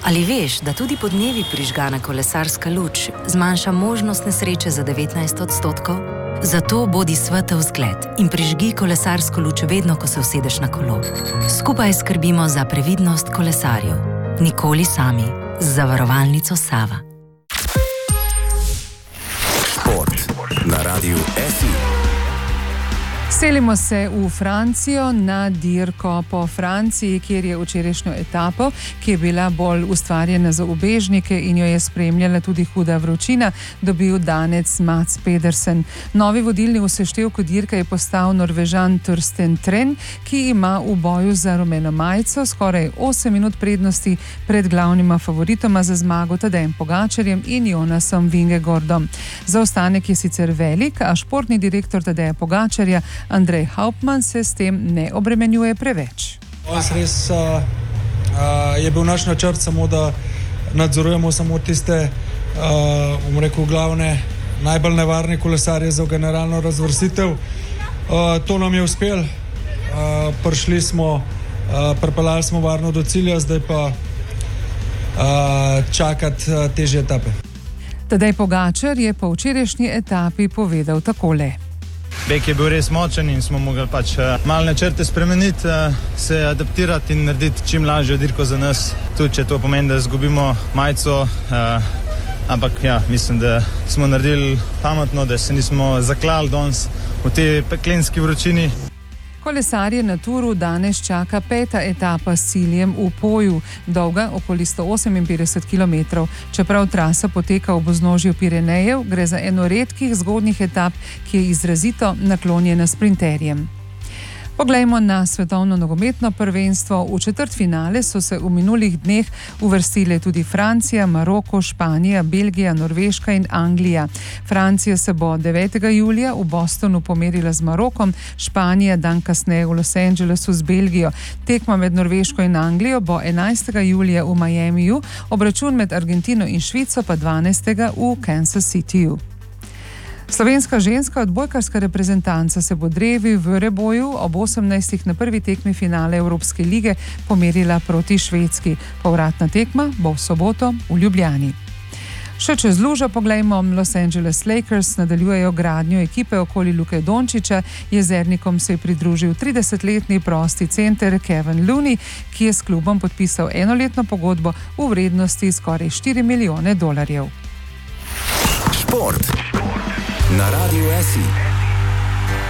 Ali veš, da tudi podnevi prižgana kolesarska luč zmanjša možnost nesreče za 19%? Zato bodi svetel zgled in prižgi kolesarsko luč vedno, ko se usedeš na kolo. Skupaj skrbimo za previdnost kolesarjev. Nikoli sami. Z zavarovalnico Sava. Šport na Radiu SI. Selimo se v Francijo na dirko po Franciji, kjer je včerajšnjo etapo, ki je bila bolj ustvarjena za ubežnike in jo je spremljala tudi huda vročina, dobil danec Mats Pedersen. Novi vodilni v seštevku dirke je postal Norvežan Torsten Tren, ki ima v boju za rumeno majico skoraj 8 minut prednosti pred glavnima favoritoma za zmago Tadejem Pogačarjem in Jonasom Vingegaardom. Zaostanek je sicer velik, a športni direktor Tadeja Pogačarja Andrej Hauptmann se s tem ne obremenjuje preveč. Res je bil naš načrt samo, da nadzorujemo samo tiste, glavne, najbolj nevarne kolesarje za generalno razvrstitev. To nam je uspelo. Pripeljali smo varno do cilja, zdaj pa čakati težje etape. Tadej Pogačar je po včerajšnji etapi povedal takole. Bek je bil res močen in smo mogli malo načrte spremeniti, se adaptirati in narediti čim lažjo dirko za nas. Tudi če to pomeni, da izgubimo majico, ampak ja, mislim, da smo naredili pametno, da se nismo zaklali danes v tej peklenski vročini. Kolesarje na Turu danes čaka 5. etapa s ciljem v Poju, dolga okoli 158 km. Čeprav trasa poteka v obznožju Pirenejev, gre za eno redkih zgodnjih etap, ki je izrazito naklonjena sprinterjem. Poglejmo na svetovno nogometno prvenstvo. V četrtfinale so se v minulih dneh uvrstile tudi Francija, Maroko, Španija, Belgija, Norveška in Anglija. Francija se bo 9. julija v Bostonu pomerila z Marokom, Španija dan kasneje v Los Angelesu z Belgijo. Tekma med Norveško in Anglijo bo 11. julija v Miamiju, obračun med Argentino in Švico pa 12. v Kansas Cityju. Slovenska ženska odbojkarska reprezentanca se bo drevi v reboju ob 18. na prvi tekmi finale Evropske lige pomerila proti Švedski. Povratna tekma bo v soboto v Ljubljani. Še čez lužo poglejmo, Los Angeles Lakers nadaljujejo gradnjo ekipe okoli Luke Dončića. Jezernikom se je pridružil 30-letni prosti center Kevin Looney, ki je s klubom podpisal enoletno pogodbo v vrednosti skoraj $4 milijone. Šport na Radiu SI.